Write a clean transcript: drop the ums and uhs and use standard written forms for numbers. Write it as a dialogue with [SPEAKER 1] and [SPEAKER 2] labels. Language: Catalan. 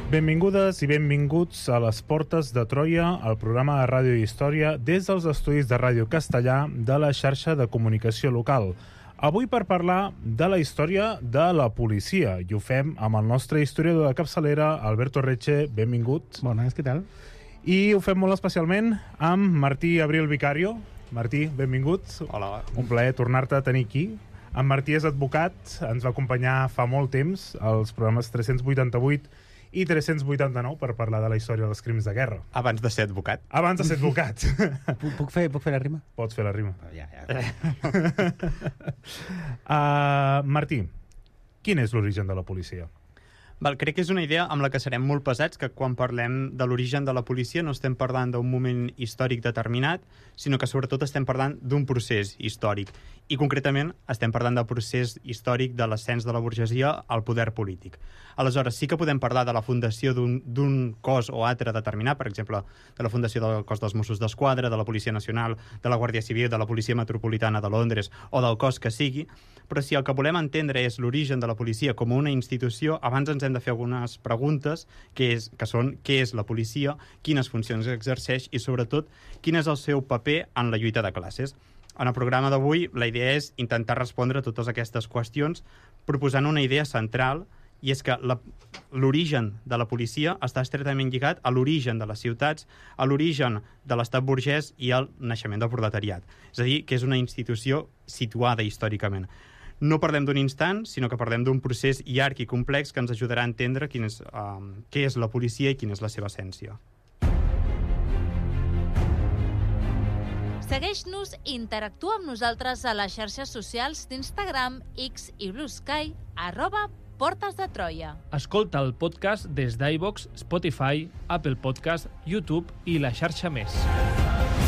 [SPEAKER 1] Benvingudes i benvinguts a les Portes de Troia, el programa de ràdio i història des dels estudis de Ràdio Castellà de la xarxa de comunicació local. Avui per parlar de la història de la policia, i ho fem amb el nostre historiador de capçalera, Alberto Reche. Benvingut.
[SPEAKER 2] Bones, què tal?
[SPEAKER 1] I ho fem molt especialment amb Martí Abril Vicario. Martí, benvingut.
[SPEAKER 3] Hola.
[SPEAKER 1] Un plaer tornar-te a tenir aquí. En Martí és advocat, ens va acompanyar fa molt temps als programes 388 i 389 per parlar de la història dels crims de guerra.
[SPEAKER 3] Abans de ser advocat.
[SPEAKER 1] Abans de ser advocat.
[SPEAKER 2] Puc fer la rima?
[SPEAKER 1] Pots fer la rima.
[SPEAKER 2] Ja.
[SPEAKER 1] Martí, quin és l'origen de la policia?
[SPEAKER 3] Crec que és una idea amb la que serem molt pesats, que quan parlem de l'origen de la policia no estem parlant d'un moment històric determinat, sinó que sobretot estem parlant d'un procés històric. I concretament estem parlant del procés històric de l'ascens de la burgesia al poder polític. Aleshores, sí que podem parlar de la fundació d'un cos o altre determinat, per exemple, de la fundació del cos dels Mossos d'Esquadra, de la Policia Nacional, de la Guàrdia Civil, de la Policia Metropolitana de Londres o del cos que sigui, però si el que volem entendre és l'origen de la policia com una institució, abans ens hem de fer algunes preguntes, que són què és la policia, quines funcions exerceix i, sobretot, quin és el seu paper en la lluita de classes. En el programa d'avui, la idea és intentar respondre a totes aquestes qüestions proposant una idea central, i és que l'origen de la policia està estretament lligat a l'origen de les ciutats, a l'origen de l'estat burgès i al naixement del proletariat. És a dir, que és una institució situada històricament. No parlem d'un instant, sinó que parlem d'un procés llarg i complex que ens ajudarà a entendre què és la policia i quina és la seva essència.
[SPEAKER 4] Segueix-nos i interactua amb nosaltres a les xarxes socials d'Instagram, X i Blue Sky, @Portes de Troia.
[SPEAKER 5] Escolta el podcast des d'iVoox, Spotify, Apple Podcast, YouTube i la xarxa més.